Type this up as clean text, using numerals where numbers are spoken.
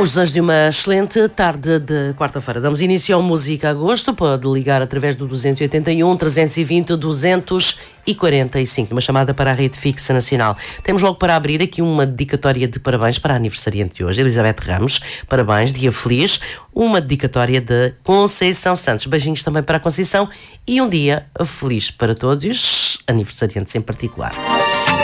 Os desejos de uma excelente tarde de quarta-feira. Damos início ao Música Agosto. Pode ligar através do 281 320 245, uma chamada para a Rede Fixa Nacional. Temos logo para abrir aqui uma dedicatória de parabéns para a aniversariante de hoje, Elizabeth Ramos. Parabéns, dia feliz. Uma dedicatória de Conceição Santos. Beijinhos também para a Conceição e um dia feliz para todos e os aniversariantes em particular.